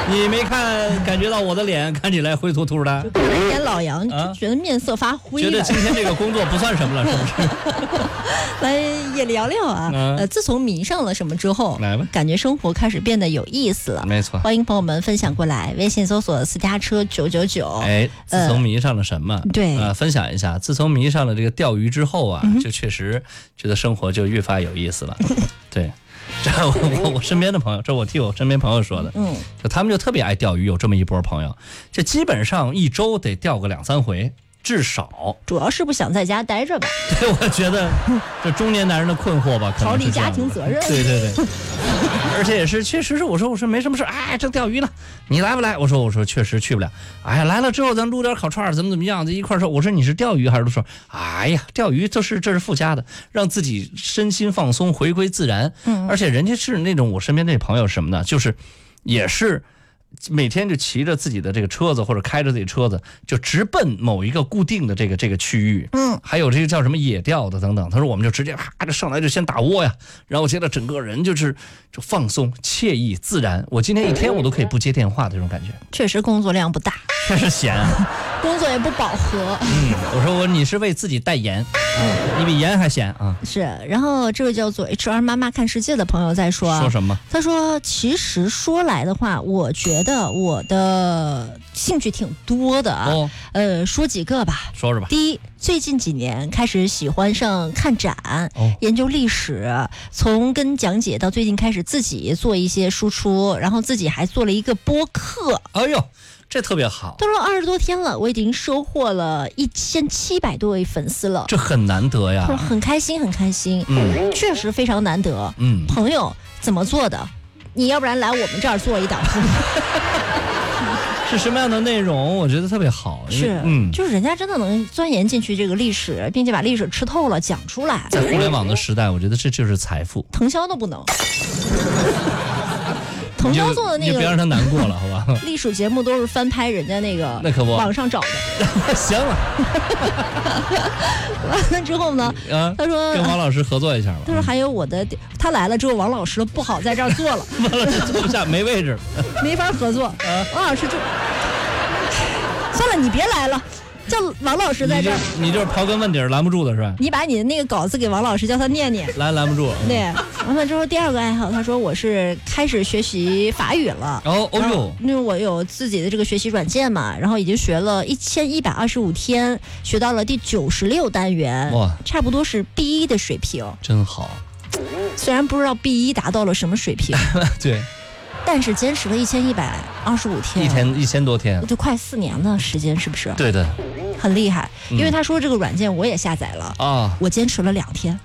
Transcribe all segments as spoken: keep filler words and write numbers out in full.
你没看感觉到我的脸看起来灰秃秃的？ 演老杨就觉得面色发灰了， 觉得今天这个工作不算什么了，是不是？ 来也聊聊啊，嗯、呃，自从迷上了什么之后， 来吧， 感觉生活开始变得有意思了。 没错， 欢迎朋友们分享过来，微信搜索私家车九九九。 哎，自从迷上了什么？呃、 对， 呃，分享一下，自从迷上了这个钓鱼之后啊，嗯、就确实觉得生活就越发有意思了。对。这我我我身边的朋友，这我替我身边朋友说的，嗯，就他们就特别爱钓鱼，有这么一波朋友，这基本上一周得钓个两三回，至少。 主要是不想在家待着吧？ 对，我觉得这中年男人的困惑吧， 逃离家庭责任。 对对对，而且也是确实是，我说我说没什么事，哎，正钓鱼呢，你来不来？我说我说确实去不了。哎呀，来了之后咱撸点烤串，怎么怎么样？这一块说，我说你是钓鱼还是说，哎呀，钓鱼这是这是附加的，让自己身心放松，回归自然。嗯，而且人家是那种我身边那朋友什么的，就是也是。每天就骑着自己的这个车子或者开着自己车子就直奔某一个固定的这个这个区域，嗯，还有这个叫什么野钓的等等。他说我们就直接哈就上来就先打窝呀，然后接着整个人就是就放松惬意自然。我今天一天我都可以不接电话这种感觉。 确实工作量不大， 确实闲啊， 工作也不饱和。 嗯，我说我你是为自己代言，嗯，你比盐还闲啊。 是，然后这位叫做 H R 妈妈看世界的朋友在说， 说什么？ 他说其实说来的话，我觉得我的兴趣挺多的啊，哦、呃，说几个吧， 说说吧。 第一，最近几年开始喜欢上看展，哦、研究历史，从跟讲解到最近开始自己做一些输出，然后自己还做了一个播客。 哎呦，这特别好。 都了二十多天了，我已经收获了一千七百多位粉丝了， 这很难得呀， 很开心，很开心。嗯，确实非常难得。嗯，朋友怎么做的？你要不然来我们这儿做一档。 是什么样的内容？我觉得特别好。 是，嗯，就是人家真的能钻研进去这个历史，并且把历史吃透了讲出来。 在互联网的时代，我觉得这就是财富。 腾讯都不能。腾讯做的那个， 你别让他难过了，好吧？ 历史节目都是翻拍人家那个， 那可不， 网上找的。 行了。 完了之后呢？啊，他说跟王老师合作一下吧。 他说还有我的，他来了之后，王老师不好在这儿做了， 王老师坐不下，没位置， 没法合作。啊，王老师就算了，你别来了。叫王老师在这儿， 你就是刨根问底拦不住的是吧？ 你把你的那个稿子给王老师，叫他念念， 拦拦不住。 对，完了之后第二个爱好，他说我是开始学习法语了。 哦哦哟， 因为我有自己的这个学习软件嘛，然后已经学了一千一百二十五天，学到了第九十六单元，哇，差不多是 B 一 的水平， 真好。 虽然不知道 B 一 达到了什么水平， 对。 但是坚持了一千一百二十五天， 一天一千多天， 就快四年的时间，是不是？ 对的， 很厉害。因为他说这个软件我也下载了啊，我坚持了两天，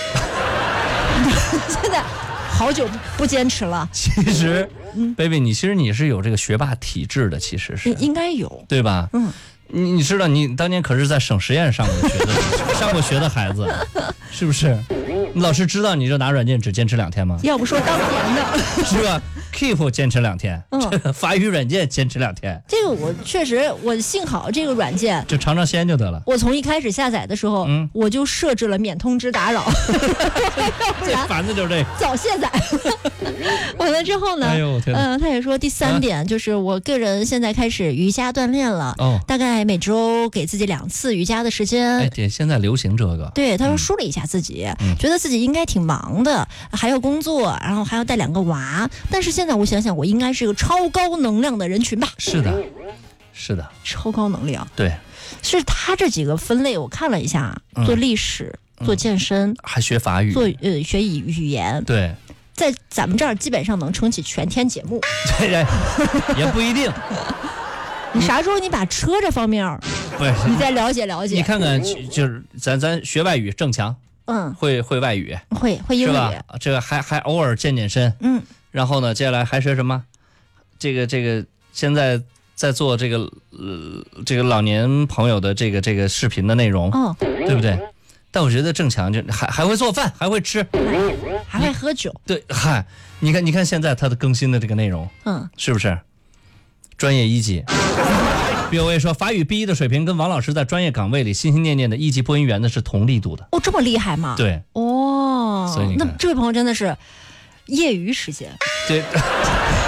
现在好久不坚持了。 其实，嗯 ，baby， 你其实你是有这个学霸体质的，其实是应该有， 对吧？嗯。你你知道你当年可是在省实验上过学的上过学的孩子，是不是？老师知道你就拿软件只坚持两天吗？ 要不说当年的是吧 ？Keep 坚持两天，嗯，这个法语软件坚持两天。 这个我确实，我幸好这个软件就尝尝鲜就得了。 我从一开始下载的时候，嗯，我就设置了免通知打扰， 最烦的就是这个。 早卸载，完了之后呢？ 哎呦我天！ 嗯，他也说第三点、啊、就是我个人现在开始瑜伽锻炼了，哦，大概每周给自己两次瑜伽的时间。 哎，对，现在流行这个。 对，他说梳理一下自己，嗯、觉得自己应该挺忙的，还要工作，然后还要带两个娃。但是现在我想想，我应该是个超高能量的人群吧？ 是的，是的， 超高能量。 对， 是他这几个分类，我看了一下，嗯、做历史、做健身，嗯、 还学法语， 做呃学语语言。 对。 在咱们这儿基本上能撑起全天节目， 对，也不一定。 你啥时候你把车这方面， 不是你再了解了解。 你看看，就是咱咱学外语，郑强，嗯，会会外语， 会会英语， 是吧？这个还还偶尔健健身，嗯。然后呢，接下来还学什么？这个这个现在在做这个呃这个老年朋友的这个这个视频的内容，哦，对不对？但我觉得郑强就还还会做饭，还会吃， 还会喝酒。 对，嗨，你看，你看现在他的更新的这个内容，嗯，是不是专业一级？B O A 说法语 B 一 的水平跟王老师在专业岗位里心心念念的一级播音员的是同力度的。 哦，这么厉害吗？ 对， 哦， 所以那这位朋友真的是业余时间。 对。